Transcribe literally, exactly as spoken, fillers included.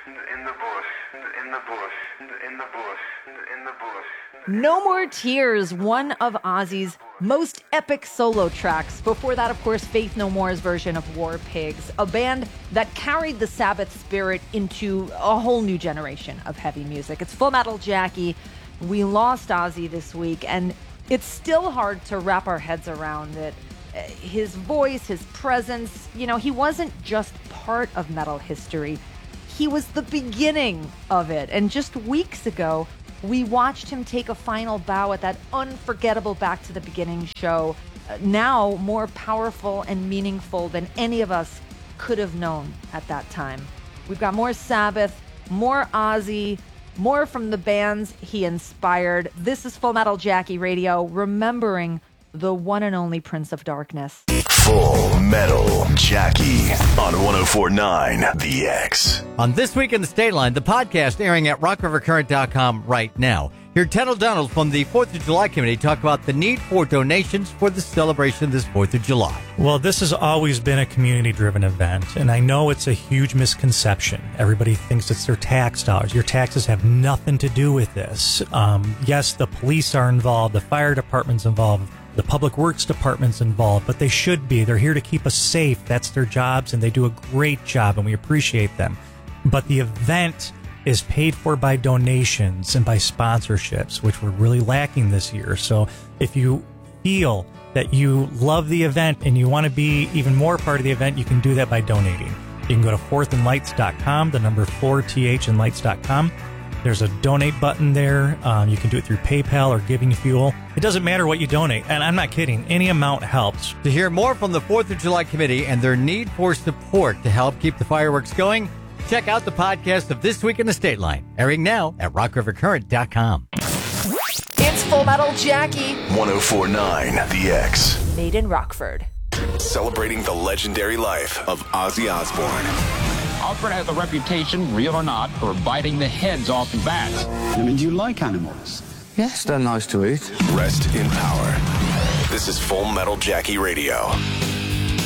in the bush, in the bush, in the bush, in the bush. No More Tears, one of Ozzy's most epic solo tracks. Before that, of course, Faith No More's version of War Pigs, a band that carried the Sabbath spirit into a whole new generation of heavy music. It's Full Metal Jackie. We lost Ozzy this week, and it's still hard to wrap our heads around it. His voice, his presence, you know, he wasn't just part of metal history. He was the beginning of it. And just weeks ago, we watched him take a final bow at that unforgettable Back to the Beginning show, uh, now more powerful and meaningful than any of us could have known at that time. We've got more Sabbath, more Ozzy, more from the bands he inspired. This is Full Metal Jackie Radio, remembering the one and only Prince of Darkness. Full Metal Jackie on one oh four point nine The X. On This Week in the State Line, the podcast airing at rock river current dot com right now. Hear Ted O'Donnell from the fourth of July Committee talk about the need for donations for the celebration this fourth of July. Well, this has always been a community-driven event, and I know it's a huge misconception. Everybody thinks it's their tax dollars. Your taxes have nothing to do with this. Um, yes, the police are involved, the fire department's involved, the public works department's involved, but they should be. They're here to keep us safe. That's their jobs, and they do a great job, and we appreciate them. But the event is paid for by donations and by sponsorships, which we're really lacking this year. So if you feel that you love the event and you want to be even more part of the event, you can do that by donating. You can go to fourth and lights dot com, the number four, T H and lights dot com. There's a donate button there. Um, you can do it through PayPal or Giving Fuel. It doesn't matter what you donate, and I'm not kidding. Any amount helps. To hear more from the fourth of July Committee and their need for support to help keep the fireworks going, check out the podcast of This Week in the State Line, airing now at rock river current dot com. It's Full Metal Jackie, one oh four point nine The X. made in Rockford. Celebrating the legendary life of Ozzy Osbourne. Alfred has a reputation, real or not, for biting the heads off of bats. I mean, do you like animals? Yes, they're nice to eat. Rest in power. This is Full Metal Jackie Radio.